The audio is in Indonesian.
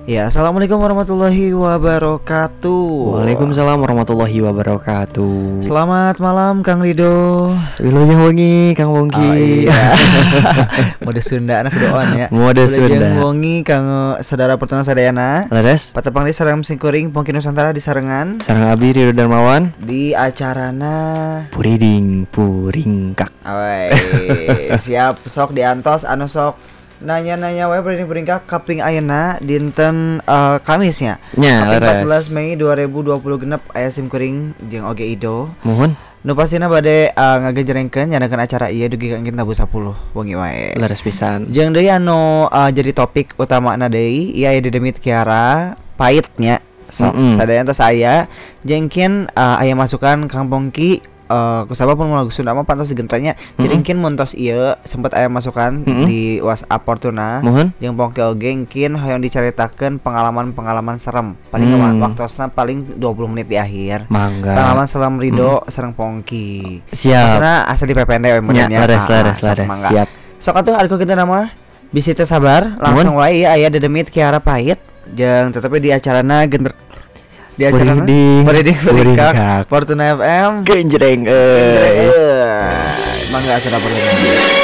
Ya, assalamualaikum warahmatullahi wabarakatuh. Waalaikumsalam warahmatullahi wabarakatuh. Selamat malam Kang Rido. Wilujeng wengi Kang Wongki. Oh iya. Mode Sunda anak doan ya. Mode Sunda. Wilujeng wengi Kang saudara pertuna sadayana. Leres. Patepang di sareng singkuring Pongki Nusantara di sarengan. Sareng Abi Ridho Darmawan Di acarana Puriding Puringkak. Awai. Siap sok diantos anu sok nanya-nanya wae puring-puringkak kaping ayeuna dinten Kamisnya. Nya, Kaping leres. 14 Mei 2020 genep aya simkuring jeung oge Ido. Mohon. Nu pastina bade ngagejrengkeun nyanakeun acara ieu dugi ka Tabu 10 wengi wae. Leres pisan. Jeung deui anu jadi topik utamana deui ieu aya Dedemit Kiara pahitnya. So, sadaya tos aya jengkin aya masukan Kang Pongki kusaba pun lagu Sunda mah pantos digentanya. Jadi engkin muntos ieu sempat aya masukan di WhatsApp Fortuna. Mohon. Jeung Pongki oge engkin hoyong dicaritakeun pengalaman-pengalaman serem. Paling waktosna paling 20 menit di akhir. Mangga. Pengalaman serem Rido sareng Pongki. Siap. Maksudna asa dipepende we Nya, modelnya. leres. Siap. Sok atuh ariko kita nama bisi teh sabar langsung wae aya Dedemit Kiara pahit jeung tetapi di acarana di acara Puriding Puringkak Fortuna FM Genjreng Mangga sudah perlu.